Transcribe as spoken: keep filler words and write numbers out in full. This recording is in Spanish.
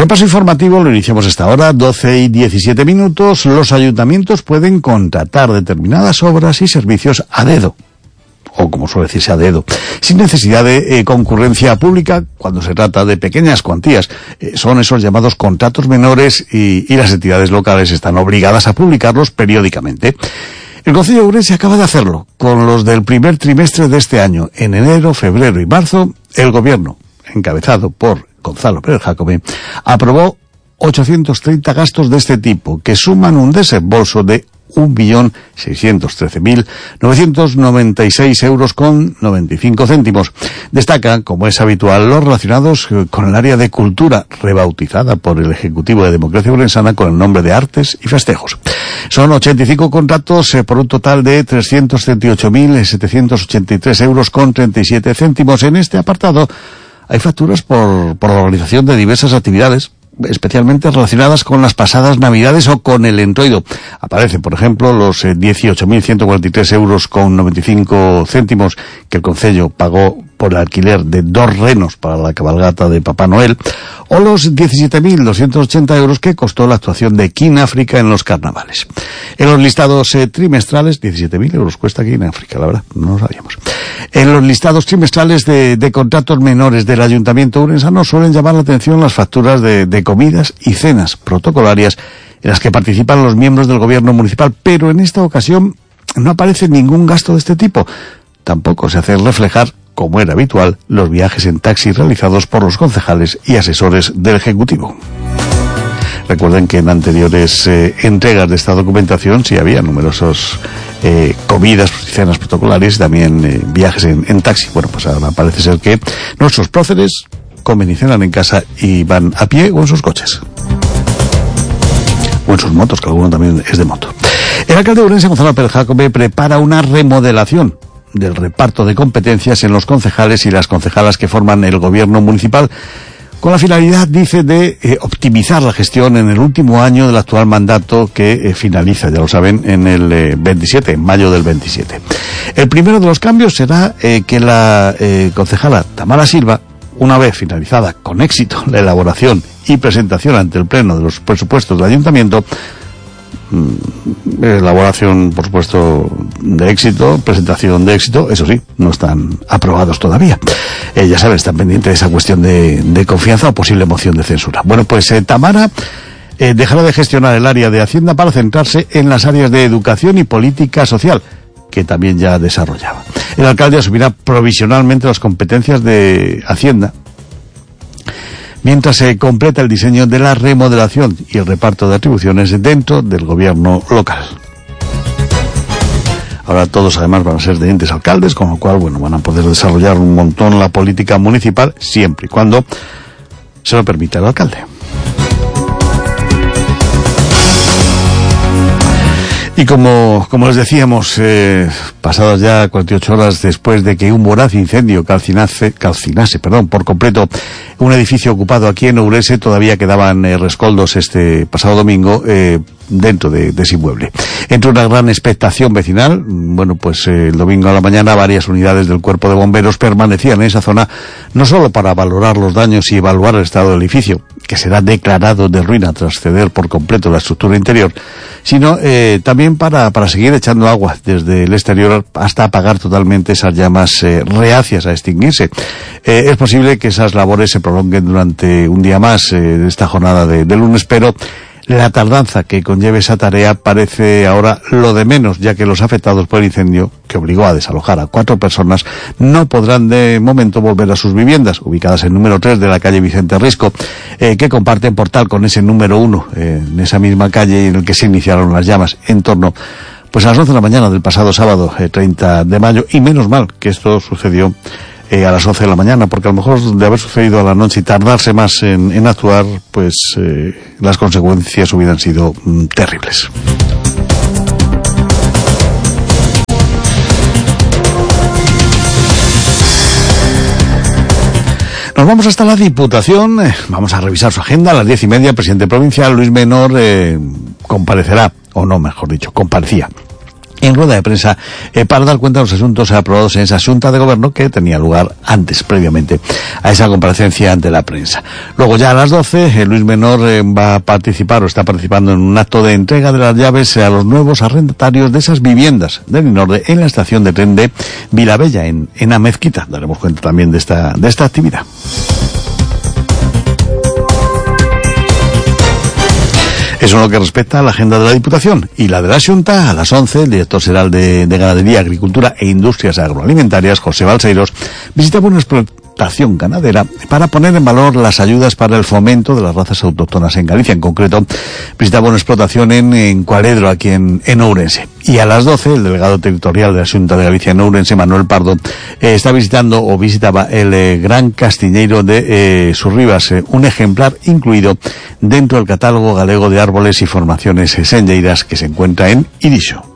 Repaso informativo, lo iniciamos esta hora, doce y diecisiete minutos. Los ayuntamientos pueden contratar determinadas obras y servicios a dedo, o como suele decirse, a dedo, sin necesidad de eh, concurrencia pública cuando se trata de pequeñas cuantías. Eh, son esos llamados contratos menores y, y las entidades locales están obligadas a publicarlos periódicamente. El Concello de Ourense acaba de hacerlo con los del primer trimestre de este año. En enero, febrero y marzo, el Gobierno, encabezado por Gonzalo Pérez Jácome, aprobó ochocientos treinta gastos de este tipo, que suman un desembolso de un millón seiscientos trece mil novecientos noventa y seis euros con noventa y cinco céntimos. Destacan, como es habitual, los relacionados con el área de cultura, rebautizada por el Ejecutivo de Democracia Ourensana con el nombre de Artes y Festejos. Son ochenta y cinco contratos eh, por un total de trescientos treinta y ocho mil setecientos ochenta y tres euros con treinta y siete céntimos. En este apartado hay facturas por, por la organización de diversas actividades, especialmente relacionadas con las pasadas Navidades o con el entroido. Aparecen, por ejemplo, los eh, dieciocho mil ciento cuarenta y tres euros con noventa y cinco céntimos que el Concello pagó por el alquiler de dos renos para la cabalgata de Papá Noel, o los diecisiete mil doscientos ochenta euros que costó la actuación de King África en los carnavales. En los listados eh, trimestrales, diecisiete mil euros cuesta King África, la verdad, no lo sabíamos. En los listados trimestrales de, de contratos menores del Ayuntamiento Ourensano suelen llamar la atención las facturas de, de comidas y cenas protocolarias en las que participan los miembros del Gobierno municipal, pero en esta ocasión no aparece ningún gasto de este tipo. Tampoco se hace reflejar, como era habitual, los viajes en taxi realizados por los concejales y asesores del Ejecutivo. Recuerden que en anteriores eh, entregas de esta documentación sí había numerosos eh, comidas y cenas protocolares y también eh, viajes en, en taxi. Bueno, pues ahora parece ser que nuestros próceres comen y cenan en casa y van a pie o en sus coches. O en sus motos, que alguno también es de moto. El alcalde de Ourense, Gonzalo Pérez Jácome, prepara una remodelación del reparto de competencias en los concejales y las concejalas que forman el gobierno municipal, con la finalidad, dice, de eh, optimizar la gestión en el último año del actual mandato que eh, finaliza, ya lo saben, en el eh, veintisiete, en mayo del veintisiete. El primero de los cambios será eh, que la eh, concejala Tamara Silva, una vez finalizada con éxito la elaboración y presentación ante el Pleno de los presupuestos del Ayuntamiento, elaboración, por supuesto, de éxito, presentación de éxito, eso sí, no están aprobados todavía. Eh, ya saben, están pendientes de esa cuestión de, de confianza o posible moción de censura. Bueno, pues eh, Tamara eh, dejará de gestionar el área de Hacienda para centrarse en las áreas de educación y política social, que también ya desarrollaba. El alcalde asumirá provisionalmente las competencias de Hacienda, mientras se completa el diseño de la remodelación y el reparto de atribuciones dentro del gobierno local. Ahora todos además van a ser tenientes alcaldes, con lo cual, bueno, van a poder desarrollar un montón la política municipal siempre y cuando se lo permita el alcalde. Y como, como les decíamos, eh, pasadas ya cuarenta y ocho horas después de que un voraz incendio calcinase, calcinase, perdón, por completo un edificio ocupado aquí en Ourense, todavía quedaban eh, rescoldos este pasado domingo eh, dentro de, de ese inmueble. Entre una gran expectación vecinal, bueno, pues eh, el domingo a la mañana varias unidades del Cuerpo de Bomberos permanecían en esa zona, no solo para valorar los daños y evaluar el estado del edificio, que será declarado de ruina tras ceder por completo la estructura interior, sino eh, también para, para seguir echando agua desde el exterior hasta apagar totalmente esas llamas eh, reacias a extinguirse. Eh, es posible que esas labores se prolonguen durante un día más eh, de esta jornada de, de lunes, pero la tardanza que conlleve esa tarea parece ahora lo de menos, ya que los afectados por el incendio, que obligó a desalojar a cuatro personas, no podrán de momento volver a sus viviendas, ubicadas en número tres de la calle Vicente Risco, eh, que comparten portal con ese número uno, eh, en esa misma calle en el que se iniciaron las llamas, en torno pues a las once de la mañana del pasado sábado, eh, treinta de mayo, y menos mal que esto sucedió Eh, a las once de la mañana, porque a lo mejor de haber sucedido a la noche y tardarse más en, en actuar, pues eh, las consecuencias hubieran sido mm, terribles. Nos vamos hasta la Diputación, eh, vamos a revisar su agenda. A las diez y media, el presidente provincial, Luis Menor, eh, comparecerá, o no, mejor dicho, comparecía en rueda de prensa eh, para dar cuenta de los asuntos aprobados en esa Xunta de Gobierno que tenía lugar antes, previamente, a esa comparecencia ante la prensa. Luego ya a las doce, eh, Luis Menor eh, va a participar o está participando en un acto de entrega de las llaves a los nuevos arrendatarios de esas viviendas del Inorde en la estación de tren de Vilabella, en, en Amezquita. Daremos cuenta también de esta, de esta actividad. Eso en lo que respecta a la agenda de la Diputación. Y la de la Xunta, a las once, el director general de, de Ganadería, Agricultura e Industrias Agroalimentarias, José Balseiros, visitaba una explotación ganadera para poner en valor las ayudas para el fomento de las razas autóctonas en Galicia. En concreto, visitaba una explotación en, en Cualedro, aquí en, en Ourense. Y a las doce, el delegado territorial de la Xunta de Galicia en Ourense, Manuel Pardo, eh, está visitando o visitaba el eh, Gran Castiñeiro de eh, Surribas, eh, un ejemplar incluido dentro del catálogo galego de árboles y formaciones senlleiras que se encuentra en Irixo.